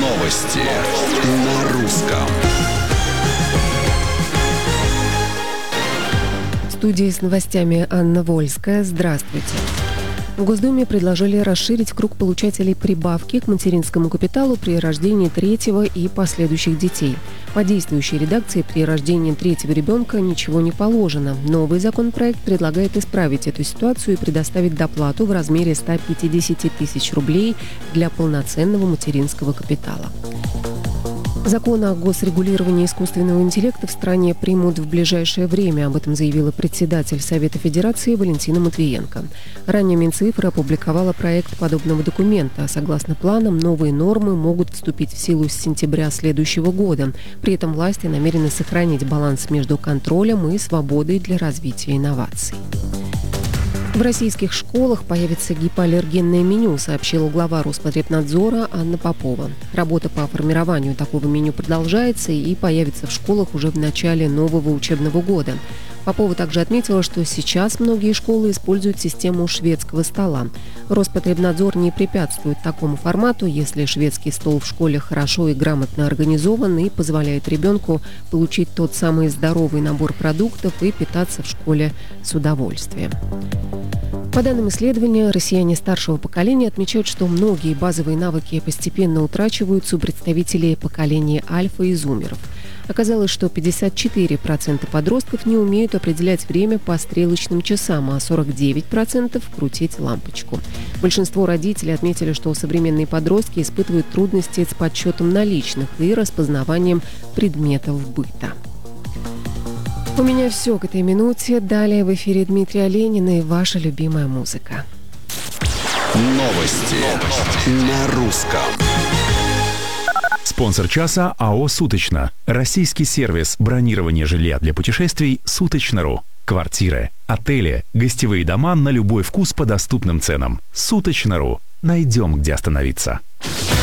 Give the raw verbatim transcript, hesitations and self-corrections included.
Новости на русском. В студии с новостями Анна Вольская. Здравствуйте. В Госдуме предложили расширить круг получателей прибавки к материнскому капиталу при рождении третьего и последующих детей. По действующей редакции при рождении третьего ребенка ничего не положено. Новый законопроект предлагает исправить эту ситуацию и предоставить доплату в размере ста пятидесяти тысяч рублей для полноценного материнского капитала. Закон о госрегулировании искусственного интеллекта в стране примут в ближайшее время. Об этом заявила председатель Совета Федерации Валентина Матвиенко. Ранее Минцифры опубликовала проект подобного документа. Согласно планам, новые нормы могут вступить в силу с сентября следующего года. При этом власти намерены сохранить баланс между контролем и свободой для развития инноваций. В российских школах появится гипоаллергенное меню, сообщила глава Роспотребнадзора Анна Попова. Работа по формированию такого меню продолжается и появится в школах уже в начале нового учебного года. Попова также отметила, что сейчас многие школы используют систему шведского стола. Роспотребнадзор не препятствует такому формату, если шведский стол в школе хорошо и грамотно организован и позволяет ребенку получить тот самый здоровый набор продуктов и питаться в школе с удовольствием. По данным исследования, россияне старшего поколения отмечают, что многие базовые навыки постепенно утрачиваются у представителей поколения альфа и зумеров. Оказалось, что пятьдесят четыре процента подростков не умеют определять время по стрелочным часам, а сорок девять процентов крутить лампочку. Большинство родителей отметили, что современные подростки испытывают трудности с подсчетом наличных и распознаванием предметов быта. У меня все к этой минуте. Далее в эфире Дмитрий Оленин и ваша любимая музыка. Новости, Новости. на русском. Спонсор часа АО «Суточно». Российский сервис бронирования жилья для путешествий «Суточно.ру». Квартиры, отели, гостевые дома на любой вкус по доступным ценам. «Суточно.ру». Найдем, где остановиться.